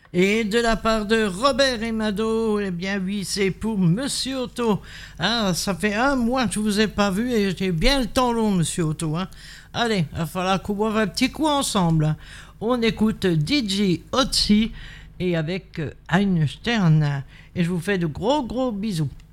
Et de la part de Robert et Mado, eh bien oui, c'est pour Monsieur Otto. Hein, ça fait un mois que je vous ai pas vu et j'ai bien le temps long, Monsieur Otto. Hein. Allez, il va falloir qu'on boive un petit coup ensemble. On écoute DJ Otzi et avec Einstein. Et je vous fais de gros bisous.